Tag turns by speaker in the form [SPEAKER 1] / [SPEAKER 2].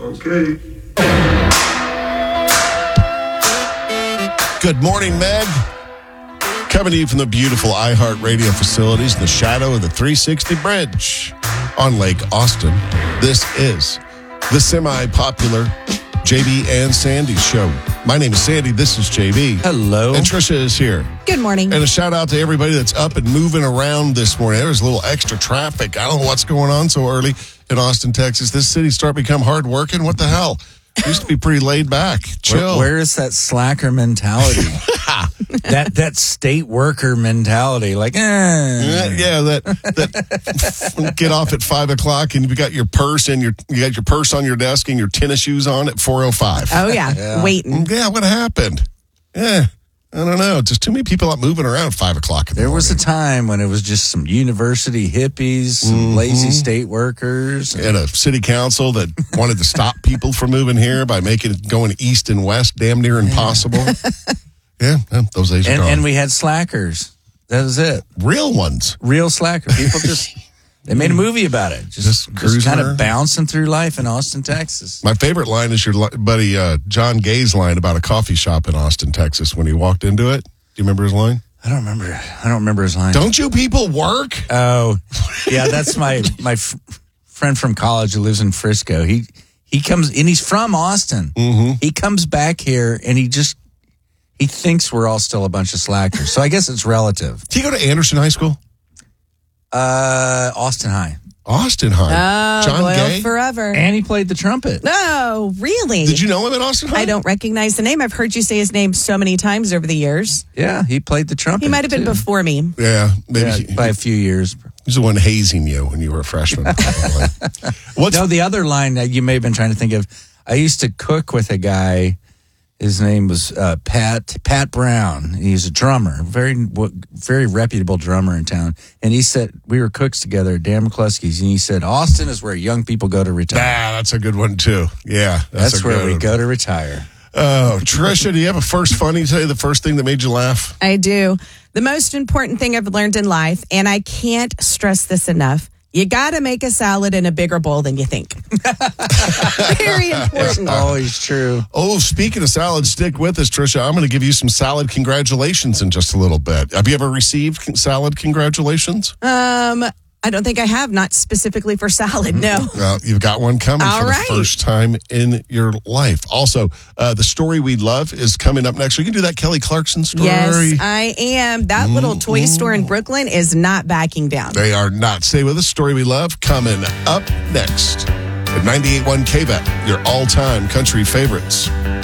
[SPEAKER 1] Okay.
[SPEAKER 2] Good morning, Meg. Coming to you from the beautiful iHeartRadio facilities in the shadow of the 360 Bridge on Lake Austin. This is the semi-popular JB and Sandy show. My name is Sandy. This is JB.
[SPEAKER 3] Hello.
[SPEAKER 2] And Trisha is here.
[SPEAKER 4] Good morning.
[SPEAKER 2] And a shout out to everybody that's up and moving around this morning. There was a little extra traffic. I don't know what's going on so early in Austin, Texas. This city starting to become hard working. What the hell? It used to be pretty laid back. Chill.
[SPEAKER 3] Where is that slacker mentality? that state worker mentality. Like,
[SPEAKER 2] that get off at 5 o'clock and you got your purse and you got your purse on your desk and your tennis shoes on at 4:05.
[SPEAKER 4] Oh, yeah. Waiting.
[SPEAKER 2] Yeah, what happened? Yeah, I don't know. Just too many people out moving around at 5 o'clock.
[SPEAKER 3] There was a time when it was just some university hippies, some lazy state workers.
[SPEAKER 2] And a city council that wanted to stop people from moving here by making it going east and west damn near impossible. Yeah, those days are gone.
[SPEAKER 3] And we had slackers. That was it.
[SPEAKER 2] Real ones.
[SPEAKER 3] Real slacker. People just, they made a movie about it. Just kind of bouncing through life in Austin, Texas.
[SPEAKER 2] My favorite line is your buddy John Gay's line about a coffee shop in Austin, Texas when he walked into it. Do you remember his line?
[SPEAKER 3] I don't remember his line.
[SPEAKER 2] Don't you people work?
[SPEAKER 3] Oh, yeah, that's my friend from college who lives in Frisco. He comes, and he's from Austin. Mm-hmm. He comes back here, and he thinks we're all still a bunch of slackers. So I guess it's relative.
[SPEAKER 2] Did you go to Anderson High School?
[SPEAKER 3] Austin High.
[SPEAKER 2] Austin High.
[SPEAKER 4] Oh,
[SPEAKER 2] John Gay?
[SPEAKER 4] Forever.
[SPEAKER 3] And he played the trumpet.
[SPEAKER 4] No, really?
[SPEAKER 2] Did you know him at Austin High?
[SPEAKER 4] I don't recognize the name. I've heard you say his name so many times over the years.
[SPEAKER 3] Yeah, he played the trumpet.
[SPEAKER 4] He might have been before me.
[SPEAKER 2] Yeah, maybe.
[SPEAKER 3] Yeah, by a few years.
[SPEAKER 2] He's the one hazing you when you were a freshman.
[SPEAKER 3] No, the other line that you may have been trying to think of, I used to cook with a guy. His name was Pat Brown. He's a drummer, very reputable drummer in town. And he said, we were cooks together at Dan McCluskey's, and he said, Austin is where young people go to retire.
[SPEAKER 2] That's a good one, too. Yeah.
[SPEAKER 3] That's where we go to retire.
[SPEAKER 2] Oh, Trisha, do you have a first funny? Tell you the first thing that made you laugh?
[SPEAKER 4] I do. The most important thing I've learned in life, and I can't stress this enough, you got to make a salad in a bigger bowl than you think. Very important.
[SPEAKER 3] Always true.
[SPEAKER 2] Oh, speaking of salad, stick with us, Trisha. I'm going to give you some salad congratulations in just a little bit. Have you ever received salad congratulations?
[SPEAKER 4] I don't think I have, not specifically for salad, no.
[SPEAKER 2] Well, you've got one coming for the first time in your life. Also, the story we love is coming up next. We can do that Kelly Clarkson story.
[SPEAKER 4] Yes, I am. That little toy store in Brooklyn is not backing down.
[SPEAKER 2] They are not. Stay with us. Story we love coming up next at 98.1 KVET, your all-time country favorites.